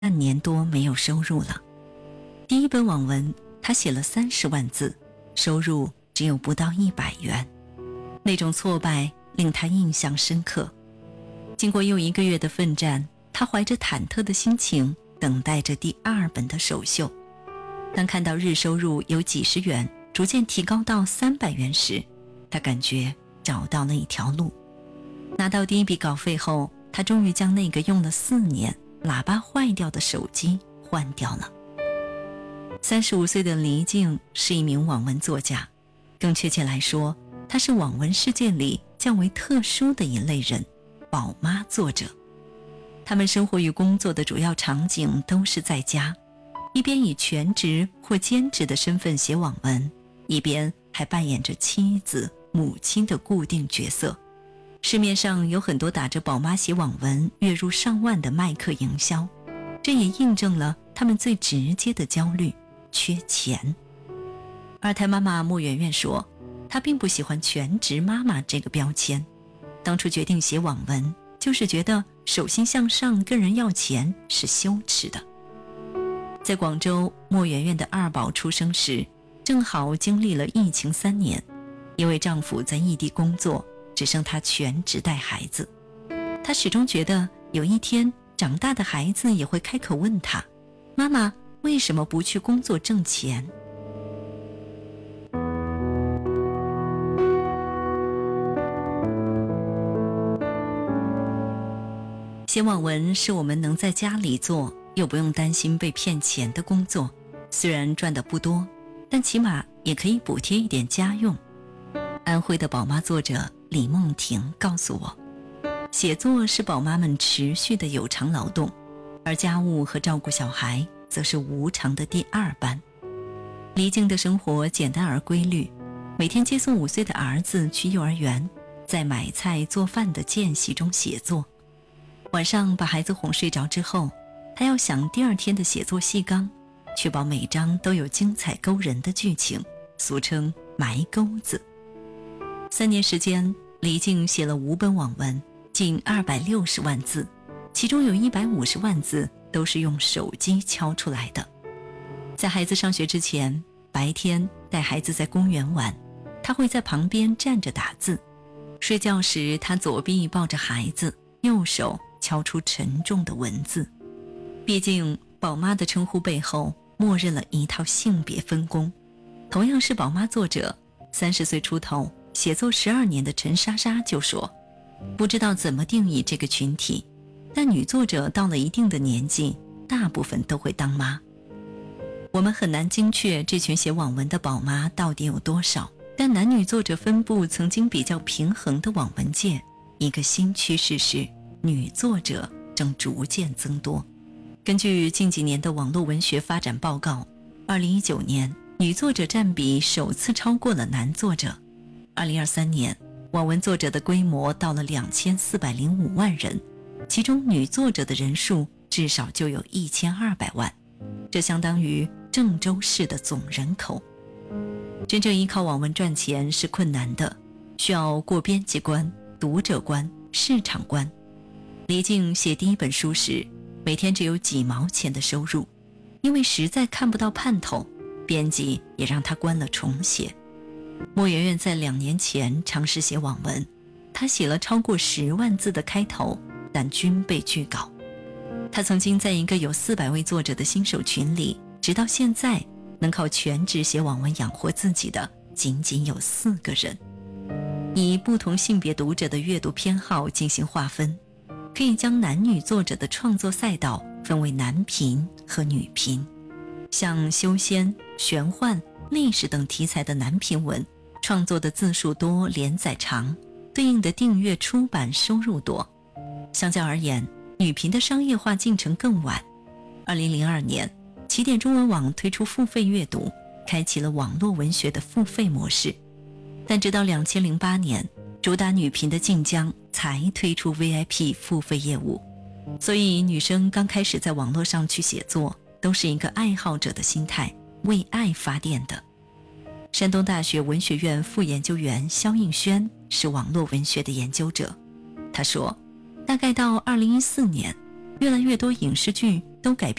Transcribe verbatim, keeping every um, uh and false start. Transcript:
半年多没有收入了。第一本网文他写了三十万字，收入只有不到一百元，那种挫败令他印象深刻。经过又一个月的奋战，他怀着忐忑的心情等待着第二本的首秀。当看到日收入由几十元逐渐提高到三百元时，他感觉找到了一条路。拿到第一笔稿费后，他终于将那个用了四年喇叭坏掉的手机换掉了。三十五岁的黎静是一名网文作家，更确切来说，她是网文世界里较为特殊的一类人，宝妈作者。他们生活与工作的主要场景都是在家，一边以全职或兼职的身份写网文，一边还扮演着妻子、母亲的固定角色。市面上有很多打着宝妈写网文月入上万的卖课营销，这也印证了他们最直接的焦虑：缺钱。二胎妈妈莫媛媛说，她并不喜欢全职妈妈这个标签，当初决定写网文就是觉得手心向上跟人要钱是羞耻的。在广州，莫媛媛的二宝出生时，正好经历了疫情三年，因为丈夫在异地工作，只剩她全职带孩子。她始终觉得有一天长大的孩子也会开口问她，妈妈为什么不去工作挣钱？写网文是我们能在家里做又不用担心被骗钱的工作，虽然赚得不多，但起码也可以补贴一点家用。安徽的宝妈作者李梦婷告诉我，写作是宝妈们持续的有偿劳动，而家务和照顾小孩则是无偿的第二班。黎静的生活简单而规律，每天接送五岁的儿子去幼儿园，在买菜做饭的间隙中写作。晚上把孩子哄睡着之后，他要想第二天的写作细纲，确保每章都有精彩勾人的剧情，俗称埋钩子。三年时间，黎静写了五本网文，近二百六十万字，其中有一百五十万字都是用手机敲出来的。在孩子上学之前，白天带孩子在公园玩，他会在旁边站着打字。睡觉时，他左臂抱着孩子，右手敲出沉重的文字。毕竟宝妈的称呼背后默认了一套性别分工。同样是宝妈作者，三十岁出头写作十二年的陈莎莎就说，不知道怎么定义这个群体，但女作者到了一定的年纪，大部分都会当妈。我们很难精确这群写网文的宝妈到底有多少，但男女作者分布曾经比较平衡的网文界，一个新趋势是女作者正逐渐增多。根据近几年的网络文学发展报告，二零一九年女作者占比首次超过了男作者。二零二三年，网文作者的规模到了两千四百零五万人，其中女作者的人数至少就有一千二百万，这相当于郑州市的总人口。真正依靠网文赚钱是困难的，需要过编辑关、读者关、市场关。黎静写第一本书时，每天只有几毛钱的收入，因为实在看不到盼头，编辑也让他关了重写。莫媛媛在两年前尝试写网文，她写了超过十万字的开头，但均被拒稿。她曾经在一个有四百位作者的新手群里，直到现在能靠全职写网文养活自己的仅仅有四个人。以不同性别读者的阅读偏好进行划分，可以将男女作者的创作赛道分为男频和女频。像修仙、玄幻、历史等题材的男频文，创作的字数多，连载长，对应的订阅出版收入多。相较而言，女频的商业化进程更晚。二零零二年，起点中文网推出付费阅读，开启了网络文学的付费模式。但直到两千零八年，主打女频的晋江才推出 V I P 付费业务。所以女生刚开始在网络上去写作，都是一个爱好者的心态，为爱发电的。山东大学文学院副研究员肖应轩是网络文学的研究者，他说，大概到二零一四年，越来越多影视剧都改变